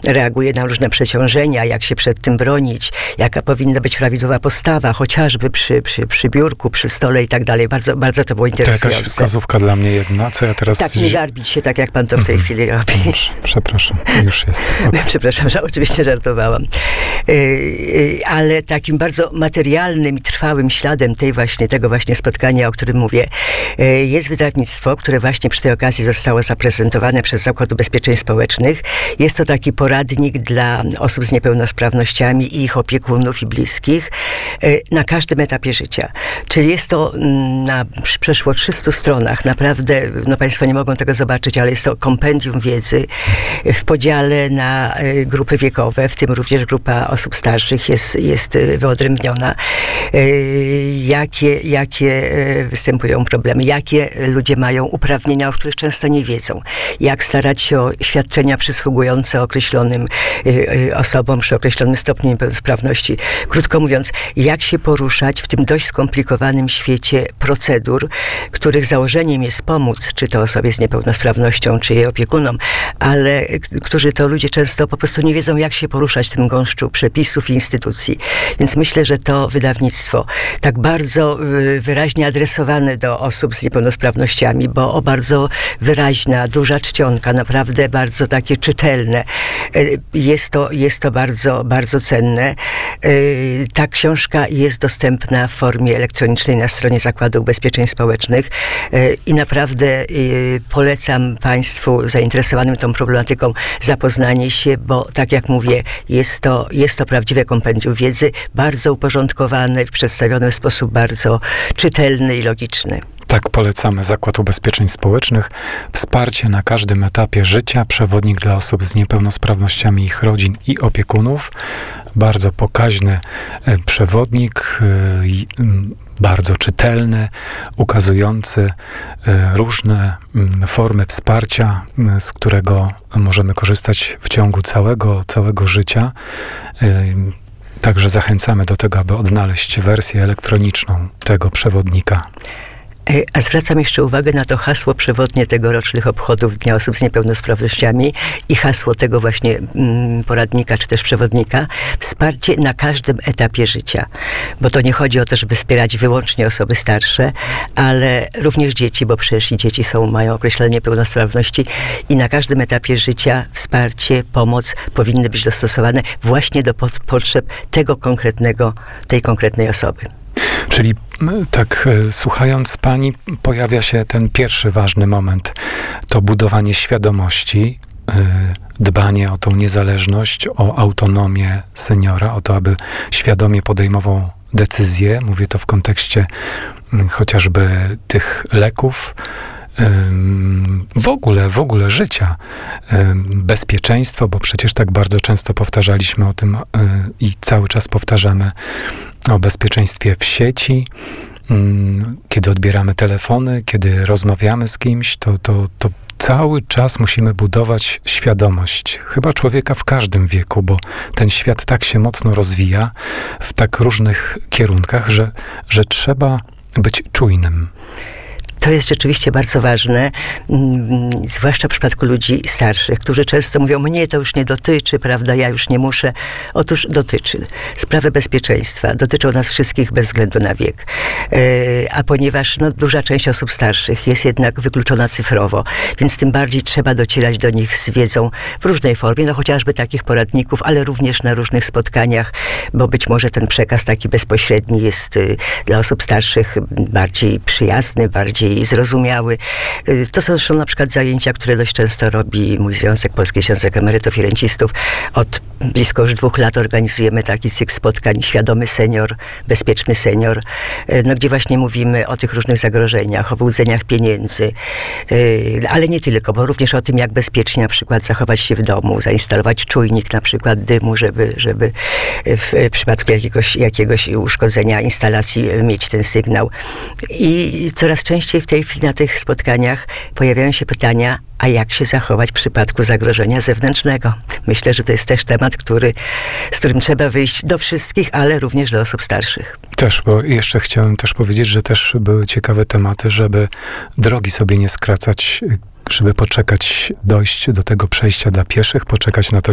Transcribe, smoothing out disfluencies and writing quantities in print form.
reaguje na różne przeciążenia, jak się przed tym bronić, jaka powinna być prawidłowa postawa, chociażby przy biurku, przy stole i tak dalej. Bardzo, bardzo to było interesujące. To jakaś wskazówka dla mnie jedna, co ja teraz... Tak, nie garbić się tak, jak pan to w tej chwili robi. Przepraszam, już jest. Okay. Przepraszam, że oczywiście żartowałam. Ale takim bardzo materialnym i trwałym śladem tego właśnie spotkania, o którym mówię, jest wydawnictwo, które właśnie przy tej okazji zostało zaprezentowane przez Zakład Ubezpieczeń Społecznych. Jest to taki poradnik dla osób z niepełnosprawnościami i ich opiekunów i bliskich na każdym etapie życia. Czyli jest to na przeszło 300 stronach. Naprawdę, no państwo nie mogą tego zobaczyć, ale jest to kompendium wiedzy w podziale na grupy wiekowe, w tym również grupa osób starszych jest wyodrębniona. Jakie występują problemy, jakie ludzie mają uprawnienia, o których często nie wiedzą. Jak starać się o świadczenia przysługujące określonym osobom przy określonym stopniu niepełnosprawności. Krótko mówiąc, jak się poruszać w tym dość skomplikowanym świecie procedur, których założeniem jest pomóc, czy to osobie z niepełnosprawnością, czy jej opiekunom, ale którzy to ludzie często po prostu nie wiedzą, jak się poruszać w tym gąszczu przepisów i instytucji. Więc myślę, że to wydawnictwo tak bardzo wyraźnie adresowane do osób z niepełnosprawnościami, bo bardzo wyraźna, duża czcionka, naprawdę bardzo takie czytelne. Jest to bardzo, bardzo cenne. Ta książka jest dostępna w formie elektronicznej na stronie Zakładu Ubezpieczeń Społecznych i naprawdę polecam państwu zainteresowanym tą problematyką zapoznanie się, bo tak jak mówię, jest to prawdziwe kompendium wiedzy, bardzo uporządkowane, przedstawione w sposób bardzo czytelny i logiczny. Tak, polecamy. Zakład Ubezpieczeń Społecznych. Wsparcie na każdym etapie życia. Przewodnik dla osób z niepełnosprawnościami, ich rodzin i opiekunów. Bardzo pokaźny przewodnik, bardzo czytelny, ukazujący różne formy wsparcia, z którego możemy korzystać w ciągu całego życia. Także zachęcamy do tego, aby odnaleźć wersję elektroniczną tego przewodnika. A zwracam jeszcze uwagę na to hasło przewodnie tegorocznych obchodów Dnia Osób z Niepełnosprawnościami i hasło tego właśnie poradnika, czy też przewodnika, wsparcie na każdym etapie życia. Bo to nie chodzi o to, żeby wspierać wyłącznie osoby starsze, ale również dzieci, bo przecież i dzieci mają określone niepełnosprawności i na każdym etapie życia wsparcie, pomoc powinny być dostosowane właśnie do potrzeb tej konkretnej osoby. Czyli tak słuchając pani, pojawia się ten pierwszy ważny moment. To budowanie świadomości, dbanie o tą niezależność, o autonomię seniora, o to, aby świadomie podejmował decyzje. Mówię to w kontekście chociażby tych leków, w ogóle życia, bezpieczeństwo, bo przecież tak bardzo często powtarzaliśmy o tym i cały czas powtarzamy o bezpieczeństwie w sieci, kiedy odbieramy telefony, kiedy rozmawiamy z kimś, to cały czas musimy budować świadomość, chyba człowieka w każdym wieku, bo ten świat tak się mocno rozwija w tak różnych kierunkach, że trzeba być czujnym. To jest rzeczywiście bardzo ważne, zwłaszcza w przypadku ludzi starszych, którzy często mówią, mnie to już nie dotyczy, prawda, ja już nie muszę. Otóż dotyczy. Sprawy bezpieczeństwa dotyczą nas wszystkich bez względu na wiek. A ponieważ duża część osób starszych jest jednak wykluczona cyfrowo, więc tym bardziej trzeba docierać do nich z wiedzą w różnej formie, chociażby takich poradników, ale również na różnych spotkaniach, bo być może ten przekaz taki bezpośredni jest dla osób starszych bardziej przyjazny, bardziej zrozumiały. To są zresztą na przykład zajęcia, które dość często robi mój związek, Polski Związek Emerytów i Rencistów. Od blisko już 2 lat organizujemy taki cykl spotkań Świadomy Senior, Bezpieczny Senior, gdzie właśnie mówimy o tych różnych zagrożeniach, o wyłudzeniach pieniędzy, ale nie tylko, bo również o tym, jak bezpiecznie na przykład zachować się w domu, zainstalować czujnik na przykład dymu, żeby w przypadku jakiegoś uszkodzenia instalacji mieć ten sygnał. I coraz częściej w tej chwili na tych spotkaniach pojawiają się pytania, a jak się zachować w przypadku zagrożenia zewnętrznego. Myślę, że to jest też temat, z którym trzeba wyjść do wszystkich, ale również do osób starszych. Też, bo jeszcze chciałem też powiedzieć, że też były ciekawe tematy, żeby drogi sobie nie skracać, żeby poczekać, dojść do tego przejścia dla pieszych, poczekać na to,